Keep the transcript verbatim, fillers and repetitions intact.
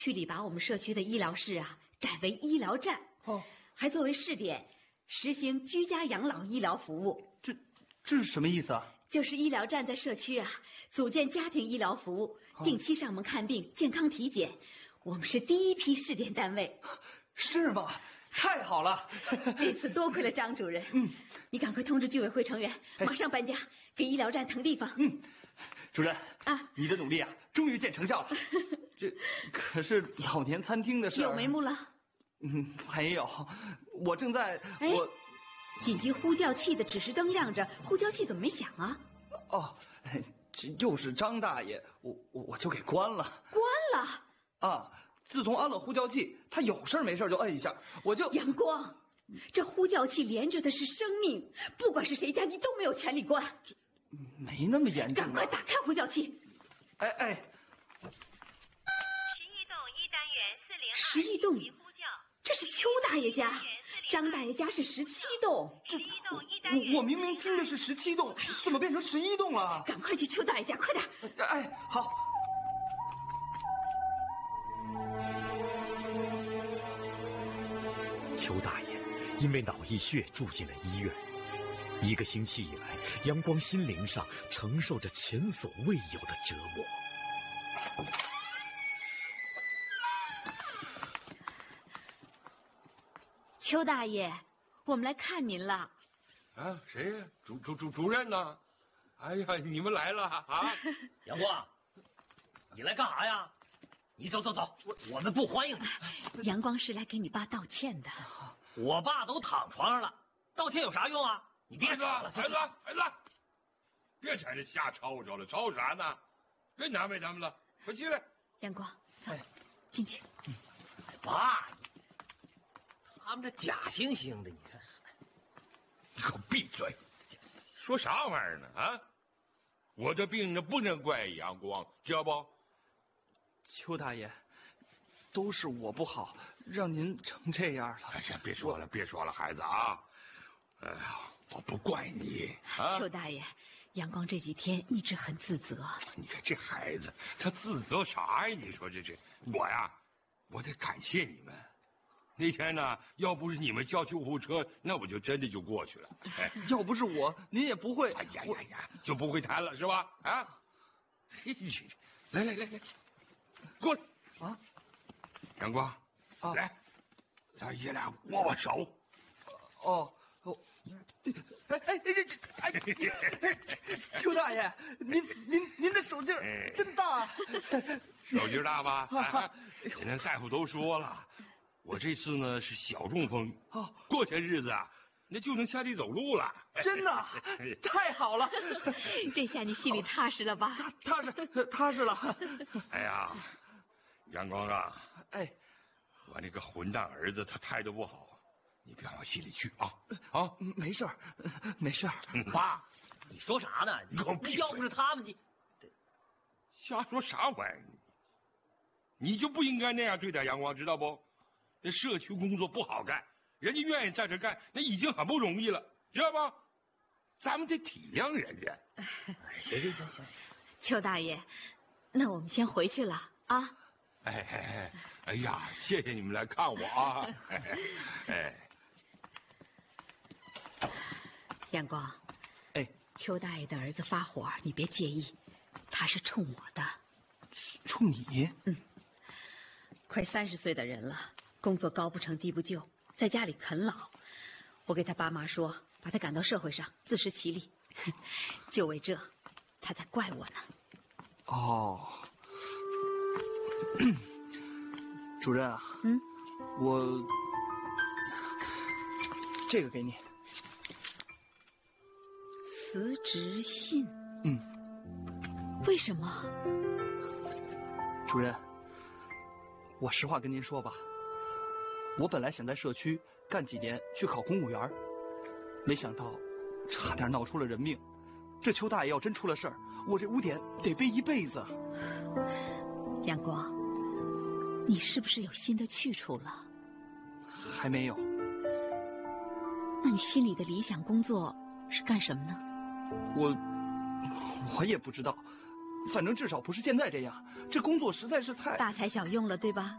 区里把我们社区的医疗室啊改为医疗站， 哦， 还作为试点实行居家养老医疗服务。 这这是什么意思啊？ 就是医疗站在社区啊组建家庭医疗服务，定期上门看病、健康体检。我们是第一批试点单位。 是吗？太好了！ 这次多亏了张主任。嗯，你赶快通知居委会成员，马上搬家，给医疗站腾地方。 嗯，主任啊， 你的努力啊，终于见成效了。这可是老年餐厅的事， 有眉目了？ 嗯，没有，我正在。 哎， 我紧急呼叫器的指示灯亮着，呼叫器怎么没响啊？ 哦，这又是张大爷，我我我就给关了。 关了？ 啊。自从安了呼叫器，他有事没事就摁一下，我就。 阳光，这呼叫器连着的是生命，不管是谁家，你都没有权利关。 没那么严重。 赶快打开呼叫器。 哎哎。 十一栋一单元四零二。 十一栋，这是邱大爷家，张大爷家是十七栋。 十一栋一单元。 我我明明听的是十七栋，怎么变成十一栋了？ 赶快去邱大爷家，快点！ 哎，好。 邱大爷因为脑溢血住进了医院，一个星期以来，阳光心灵上承受着前所未有的折磨。 邱大爷，我们来看您了。 啊，谁呀？主主主主任呢？哎呀，你们来了啊！ 阳光，你来干啥呀？你走走走，我我们不欢迎你。 阳光是来给你爸道歉的。 我爸都躺床上了，道歉有啥用啊？你别吵了， 孩子，孩子，别在这瞎吵吵了，吵啥呢？别难为他们了，快进来。 阳光，走，进去。 嗯，爸，他们这假惺惺的，你看。 你给我闭嘴！说啥玩意儿呢？啊！我的病呢，不能怪阳光，知道不？ 邱大爷，都是我不好，让您成这样了。 哎呀，别说了，别说了，孩子啊！哎呀，我不怪你啊。 邱大爷，阳光这几天一直很自责。 你看这孩子，他自责啥呀？你说这这，我呀，我得感谢你们。那天呢，要不是你们叫救护车，那我就真的就过去了。 哎，要不是我，您也不会。 哎呀呀呀，就不会谈了是吧？啊！嘿，来来来来，过来啊！阳光，啊，来，咱爷俩握握手。 哦哦，哎哎哎哎哎，邱大爷，您您您的手劲儿真大， 手劲大吧？啊，人家大夫都说了。我这次呢是小中风，哦，过些日子啊，那就能下地走路了。 真的，太好了！ 这下你心里踏实了吧？ 踏实，踏实了。 哎呀，阳光啊， 哎， 我那个混蛋儿子他态度不好，你别往心里去啊啊！ 没事儿，没事儿。 爸，你说啥呢？你给我闭嘴！ 要不是他们，你瞎说啥玩意儿？你就不应该那样对待阳光，知道不？那社区工作不好干，人家愿意在这干，那已经很不容易了，知道不？咱们得体谅人家。 行行行行， 邱大爷，那我们先回去了啊。 哎哎哎，哎呀，谢谢你们来看我啊！哎， 阳光， 哎， 邱大爷的儿子发火，你别介意，他是冲我的。 冲你？ 嗯，快三十岁的人了。工作高不成低不就，在家里啃老。我给他爸妈说，把他赶到社会上自食其力，就为这，他才怪我呢。 哦，主任啊， 嗯， 我这个给你， 辞职信。 嗯， 为什么？ 主任，我实话跟您说吧。我本来想在社区干几年，去考公务员，没想到差点闹出了人命。这邱大爷要真出了事儿，我这污点得背一辈子。 阳光，你是不是有新的去处了？ 还没有。 那你心里的理想工作是干什么呢？ 我我也不知道，反正至少不是现在这样。这工作实在是太大材小用了，对吧？